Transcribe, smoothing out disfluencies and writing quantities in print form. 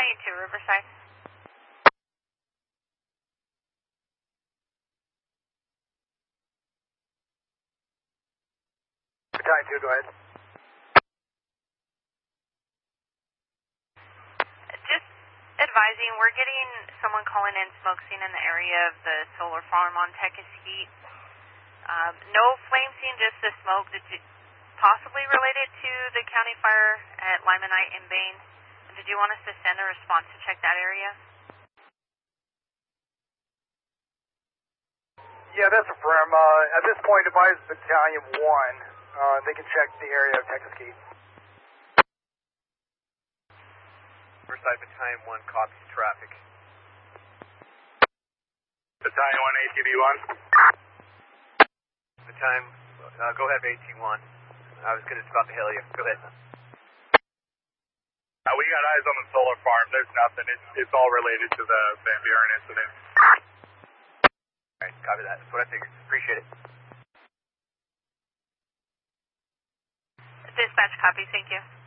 Battalion 2, Riverside. Battalion 2, go ahead. Just advising, we're getting someone calling in smoke scene in the area of the solar farm on Tequesquite. No flame scene, just the smoke. Possibly related to the county fire at Limonite in Bain. Did you want us to send a response to check that area? Yeah, that's affirm. At this point, advise Battalion 1. They can check the area of Tequesquite. Riverside Battalion 1 copies traffic. Battalion 1, ATV 1. Battalion, go ahead, AT1. I was going to about to hail you. Go ahead. We got eyes on the solar farm. There's nothing. It's all related to the Van Buren incident. All right, copy that. That's what I figured. Appreciate it. Dispatch copy, thank you.